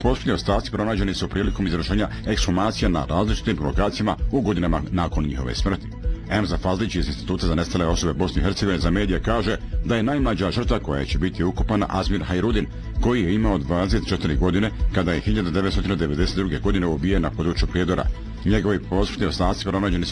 Posmrtni ostaci pronađeni su prilikom izvršenja ekshumacija na različitim lokacijama u godinama nakon njihove smrti. Emza Fazlić iz Instituta za nestale osobe Bosne i Hercegovine za medije kaže da je najmlađa žrtva koja će biti ukopana Azmir Hajrudin, koji je imao 24 godine kada je 1992. godine ubijen na području Prijedora. Njegovi posmrtni ostaci pronađeni su